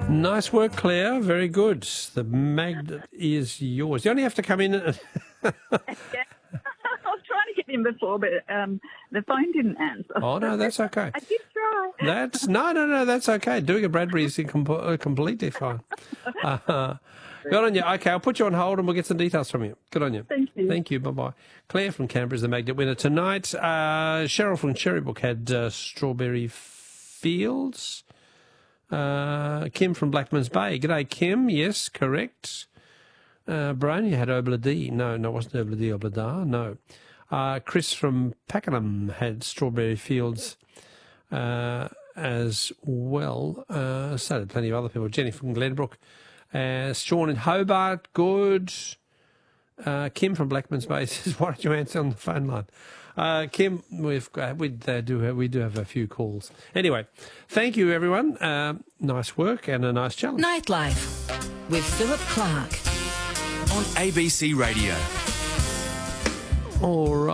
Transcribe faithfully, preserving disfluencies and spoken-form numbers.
Nice work, Claire. Very good. The magnet is yours. You only have to come in. And Yeah. I was trying to get in before, but um, the phone didn't answer. Oh, no, that's okay. I did try. That's no, no, no. That's okay. Doing a Bradbury is com- uh, completely fine. Uh, good on you. Okay, I'll put you on hold and we'll get some details from you. Good on you. Thank you. Thank you. Bye bye. Claire from Canberra is the magnet winner tonight. Uh, Cheryl from Cherrybrook had uh, Strawberry Fields. Uh, Kim from Blackman's Bay. G'day, Kim. Yes, correct. Uh, Brian, you had Obla-D. No, no, it wasn't Obla-D, Obla-Da. No. Uh, Chris from Pakenham had Strawberry Fields uh, as well. Uh, so did plenty of other people. Jenny from Glenbrook. Uh, Sean in Hobart, good. Uh, Kim from Blackman's Bay says, why don't you answer on the phone line? Uh, Kim, we've got, we uh, do have, we do have a few calls. Anyway, thank you, everyone. Uh, nice work and a nice challenge. Nightlife with Philip Clark on A B C Radio. All right.